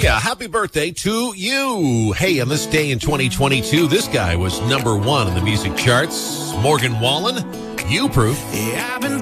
yeah, happy birthday to you. Hey, on this day in 2022, this guy was #1 in the music charts. Morgan Wallen, You Proof. Yeah, I've been